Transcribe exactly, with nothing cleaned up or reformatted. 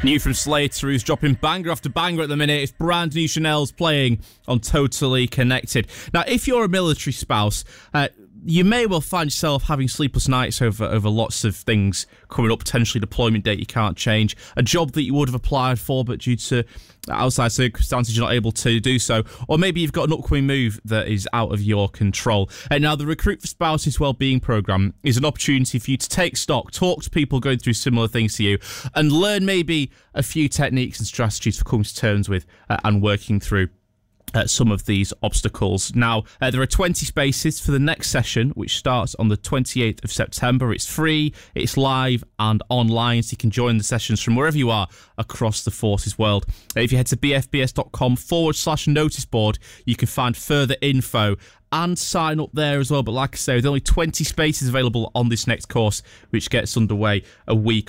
New from Slater, who's dropping banger after banger at the minute. It's brand new Chanel's playing on Totally Connected. Now, if you're a military spouse, uh, you may well find yourself having sleepless nights over, over lots of things coming up, potentially deployment date you can't change, a job that you would have applied for, but due to outside circumstances you're not able to do so, or maybe you've got an upcoming move that is out of your control. And now the Recruit for Spouses Wellbeing Programme is an opportunity for you to take stock, talk to people going through similar things to you, and learn maybe a few techniques and strategies for coming to terms with uh, and working through Uh, some of these obstacles. Now, uh, there are twenty spaces for the next session, which starts on the twenty-eighth of September. It's free, it's live and online, so you can join the sessions from wherever you are across the forces world. Uh, if you head to bfbs.com forward slash notice board, you can find further info and sign up there as well. But like I say, there's only twenty spaces available on this next course, which gets underway a week